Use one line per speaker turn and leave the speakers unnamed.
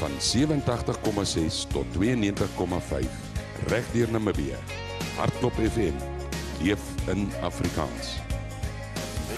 van 87,6 tot 92,5 reg deur Namibië. Hardtop FM, leef in Afrikaans.